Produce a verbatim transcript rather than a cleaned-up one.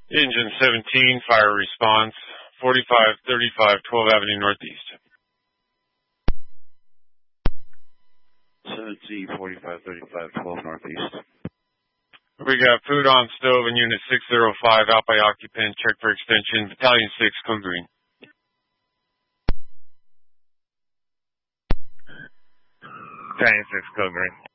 Engine seventeen, fire response, forty-five thirty-five, twelfth Avenue Northeast. seventeen, forty-five thirty-five, twelve Northeast. We got food on stove in Unit six oh five, out by occupant, check for extension, Battalion six, Code Green. Battalion six, Code Green.